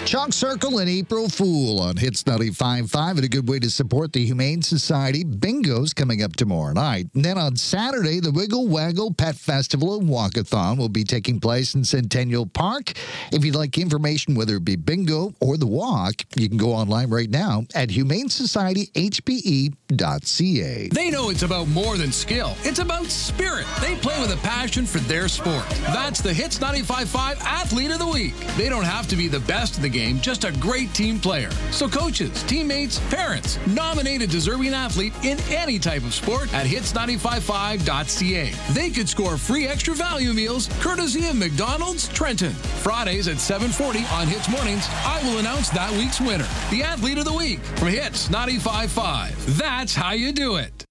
Chalk Circle and April Fool on Hits 95.5, and a good way to support the Humane Society. Bingo's coming up tomorrow night. And then on Saturday, the Wiggle Waggle Pet Festival and Walkathon will be taking place in Centennial Park. If you'd like information, whether it be bingo or the walk, you can go online right now at humanesociety.hpe.ca. They know it's about more than skill. It's about spirit. They play with a passion for their sport. That's the Hits 95.5 Athlete of the Week. They don't have to be the best in the game, just a great team player. So coaches, teammates, parents, nominate a deserving athlete in any type of sport at hits955.ca. They could score free extra value meals courtesy of McDonald's Trenton. Fridays at 7:40 on Hits Mornings, I will announce that week's winner, the Athlete of the Week from Hits 95.5. That's how you do it.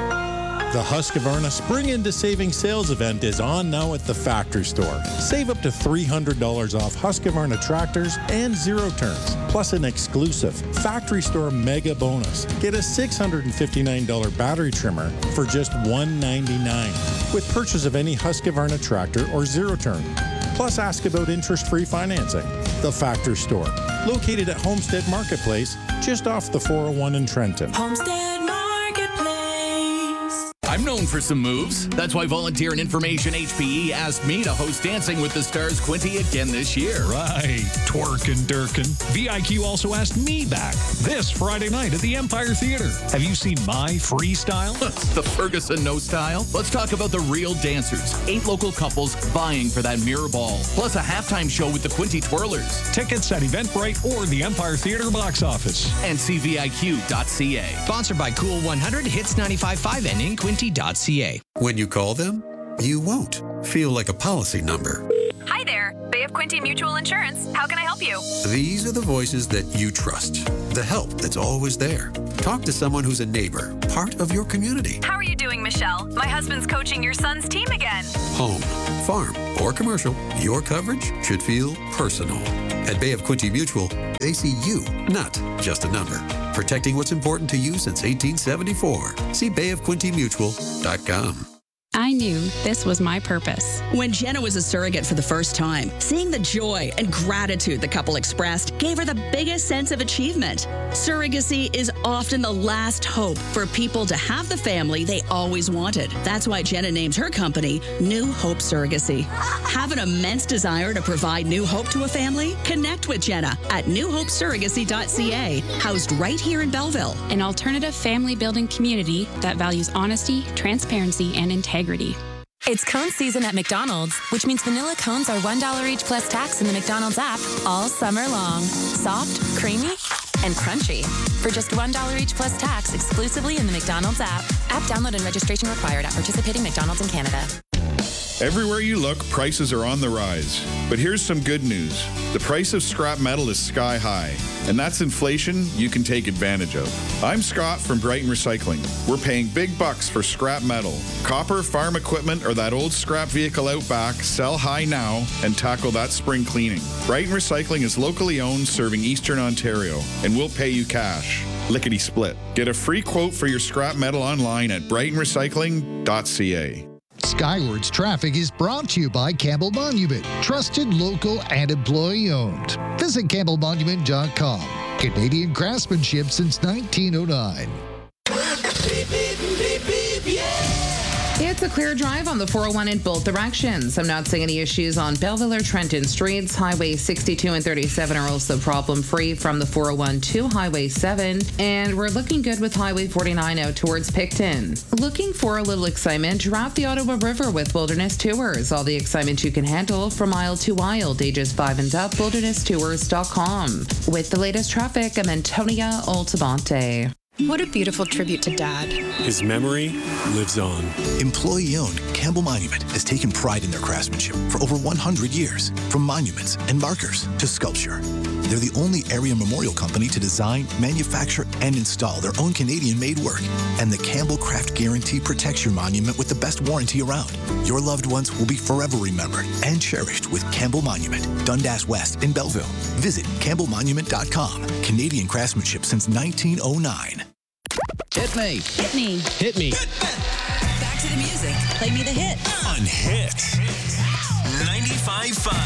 The Husqvarna Spring Into Savings Sales event is on now at the Factory Store. Save up to $300 off Husqvarna tractors and zero turns, plus an exclusive Factory Store mega bonus. Get a $659 battery trimmer for just $199 with purchase of any Husqvarna tractor or zero turn. Plus, ask about interest-free financing. The Factory Store, located at Homestead Marketplace, just off the 401 in Trenton. Homestead Marketplace. I'm known for some moves. That's why Volunteer and Information HPE asked me to host Dancing with the Stars Quinty again this year. Right. Twerkin' Durkin. VIQ also asked me back this Friday night at the Empire Theater. Have you seen my freestyle? The Ferguson No Style. Let's talk about the real dancers. 8 local couples vying for that mirror ball. Plus a halftime show with the Quinty Twirlers. Tickets at Eventbrite or the Empire Theater box office. And cviq.ca. Sponsored by Cool 100, Hits 95.5, and InQuinty.ca. When you call them, you won't feel like a policy number. Hi there, Bay of Quinty Mutual Insurance. How can I help you? These are the voices that you trust, the help that's always there. Talk to someone who's a neighbor, part of your community. How are you doing, Michelle? My husband's coaching your son's team again. Home, farm, or commercial, your coverage should feel personal. At Bay of Quinty Mutual, they see you, not just a number. Protecting what's important to you since 1874. See bayofquintymutual.com. I knew this was my purpose. When Jenna was a surrogate for the first time, seeing the joy and gratitude the couple expressed gave her the biggest sense of achievement. Surrogacy is often the last hope for people to have the family they always wanted. That's why Jenna named her company New Hope Surrogacy. Have an immense desire to provide new hope to a family? Connect with Jenna at newhopesurrogacy.ca, housed right here in Belleville. An alternative family building community that values honesty, transparency, and integrity. It's cone season at McDonald's, which means vanilla cones are $1 each plus tax in the McDonald's app all summer long. Soft, creamy, and crunchy. For just $1 each plus tax exclusively in the McDonald's app. App download and registration required at participating McDonald's in Canada. Everywhere you look, prices are on the rise. But here's some good news. The price of scrap metal is sky high, and that's inflation you can take advantage of. I'm Scott from Brighton Recycling. We're paying big bucks for scrap metal. Copper, farm equipment, or that old scrap vehicle out back, sell high now and tackle that spring cleaning. Brighton Recycling is locally owned, serving Eastern Ontario, and we'll pay you cash. Lickety split. Get a free quote for your scrap metal online at brightonrecycling.ca. Skywards Traffic is brought to you by Campbell Monument, trusted, local, and employee-owned. Visit campbellmonument.com. Canadian craftsmanship since 1909. It's a clear drive on the 401 in both directions. I'm not seeing any issues on Belleville or Trenton streets. Highway 62 and 37 are also problem-free from the 401 to Highway 7. And we're looking good with Highway 49 out towards Picton. Looking for a little excitement? Draft the Ottawa River with Wilderness Tours. All the excitement you can handle from Isle to Wild, ages 5 and up, wildernesstours.com. With the latest traffic, I'm Antonia Altamonte. What a beautiful tribute to Dad. His memory lives on. Employee-owned, Campbell Monument has taken pride in their craftsmanship for over 100 years. From monuments and markers to sculpture. They're the only area memorial company to design, manufacture, and install their own Canadian-made work. And the Campbell Craft Guarantee protects your monument with the best warranty around. Your loved ones will be forever remembered and cherished with Campbell Monument, Dundas West in Belleville. Visit campbellmonument.com. Canadian craftsmanship since 1909. Hit me. Hit me. Hit me. Back to the music. Play me the hit. On Hits 95.5.